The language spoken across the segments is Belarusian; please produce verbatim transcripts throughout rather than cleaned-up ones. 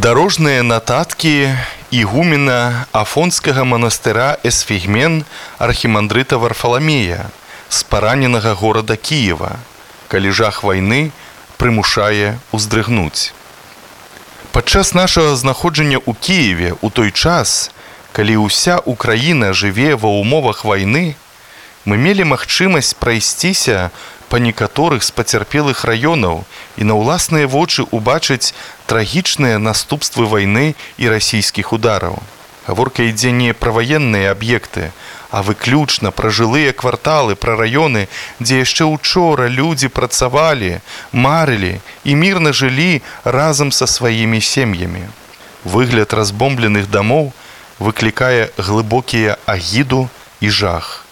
Дорожныя нататкі ігумена Афонскага манастыра Эсфігмен архімандрыта Варфаламея з параненага горада Кіева, калі жах вайны прымушае уздрыгнуць. Падчас нашага знаходжання ў Кіеве ў той час, калі ўся Украіна жыве ва ўмовах вайны, мы мелі магчымасць прайсціся па некаторых з пацярпелых раёнаў і на ўласныя вочы ўбачыць трагічныя наступствы вайны і расійскіх удараў. Гаворка ідзе не пра ваенныя аб'екты, а выключна пра жылыя кварталы, пра раёны, дзе яшчэ учора людзі працавалі, марылі і мірна жылі разам са сваімі сем'ямі. Выгляд разбомбленых дамоў выклікае глыбокія агіду і жах.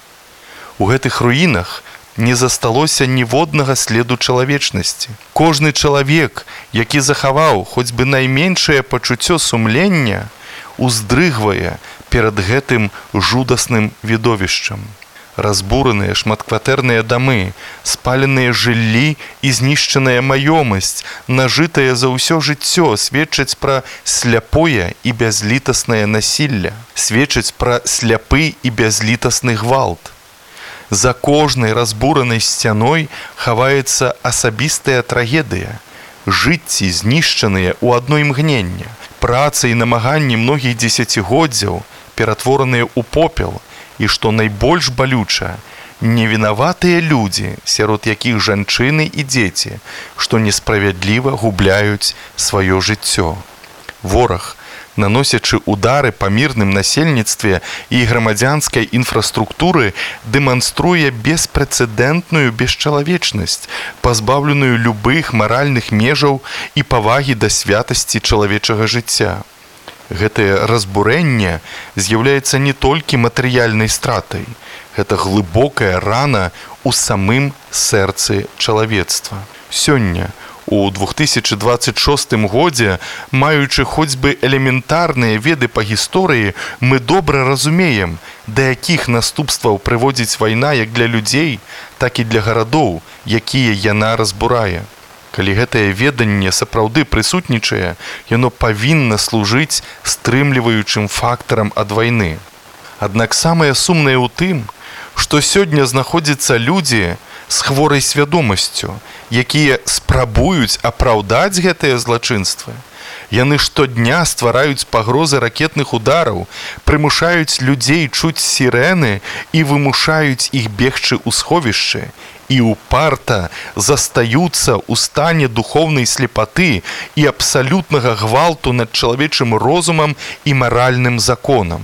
У гэтых руінах не засталося ніводнага следу чалавечнасці. Кожны чалавек, які захаваў хоць бы найменшае пачуццё сумлення, уздрыгвае перад гэтым жудасным відовішчам. Разбураныя шматкватэрныя дамы, спаленыя жыллі і знішчаная маёмасць, нажытая за ўсё жыццё, сведчаць пра сляпое і бязлітаснае насілля, сведчаць пра сляпы і бязлітасны гвалт. За кожнай разбуранай сцяной хаваецца асабістая трагедыя, жыцці знішчаныя ў адно імгненне, праца і намаганні многіх дзесяцігоддзяў ператвораныя ў попел, і, што найбольш балюча, невінаватыя людзі, сярод якіх жанчыны і дзеці, што несправядліва губляюць сваё жыццё. Вораг, наносячы удары па мірным насельніцтве і грамадзянскай інфраструктуры, дэманструе беспрэцэдэнтную бесчалавечнасць, пазбаўленую любых маральных межаў і павагі да святасці чалавечага жыцця. Гэтае разбурэнне з'яўляецца не толькі матэрыяльнай стратай, гэта глыбокая рана ў самым сэрцы чалавецтва. Сёння, у две тысячы дваццаць шостым годзе, маючы хоць бы элементарныя веды па гісторыі, мы добра разумеем, да якіх наступстваў прыводзіць вайна як для людзей, так і для гарадоў, якія яна разбурае. Калі гэтае веданне сапраўды прысутнічае, яно павінна служыць стрымліваючым фактарам ад вайны. Аднак самае сумнае ў тым, што сёння знаходзяцца людзі з хворай свядомасцю, якія спрабуюць апраўдаць гэтыя злачынствы. Яны штодня ствараюць пагрозы ракетных удараў, прымушаюць людзей чуць сірэны і вымушаюць іх бегчы ў сховішчы, і упарта застаюцца ў стане духоўнай слепаты і абсалютнага гвалту над чалавечым розумам і маральным законам.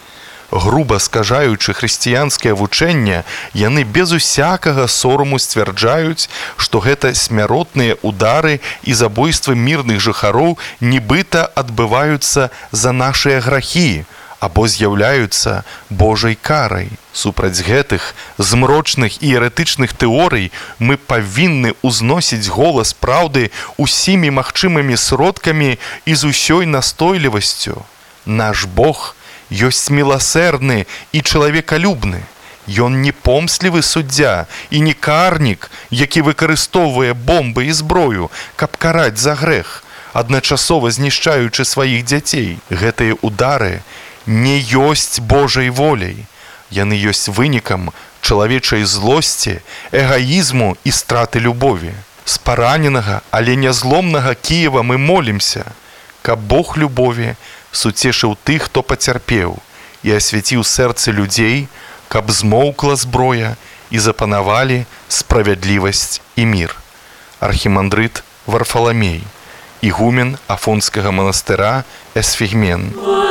Груба скажаючы хрысціянскае вучэнне, яны без усякага сораму сцвярджаюць, што гэта смяротныя удары і забойствы мірных жыхароў нібыта адбываюцца за нашыя грахі або з'яўляюцца Божай карай. Супраць гэтых змрочных і еретычных тэорый мы павінны ўзносіць голас праўды усімі магчымымі сродкамі і з усёй настойлівасцю. Наш Бог ёсць міласэрны і чалавекалюбны. Ён не помслівы суддзя і не карнік, які выкарыстоўвае бомбы і зброю, каб караць за грэх, адначасова знішчаючы сваіх дзяцей. Гэтыя удары не ёсць Божай воляй. Яны ёсць вынікам чалавечай злосці, эгаізму і страты любові. З параненага, але нязломнага Кіева мы молімся, каб Бог любові суцешыў тых, хто пацярпеў, і асвяціў сэрцы людзей, каб змоўкла зброя і запанавалі справядлівасць і мір. Архімандрыт Варфаламей, ігумен Афонскага манастыра Эсфігмен.